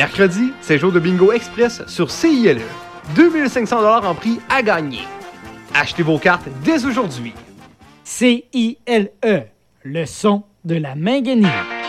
Mercredi, c'est jour de bingo express sur CILE. 2500 $ en prix à gagner. Achetez vos cartes dès aujourd'hui. CILE, le son de la Minguinie.